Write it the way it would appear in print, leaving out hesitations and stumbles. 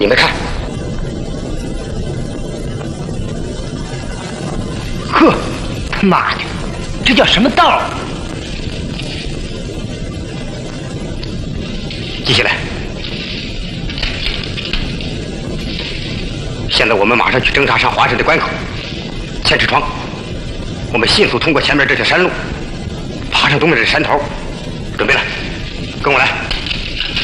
你们看， 呵，他妈的，这叫什么道？ 记下来。现在我们马上去侦察上华山的关口，千尺窗。我们迅速通过前面这条山路，爬上东面的山头。准备了，跟我来。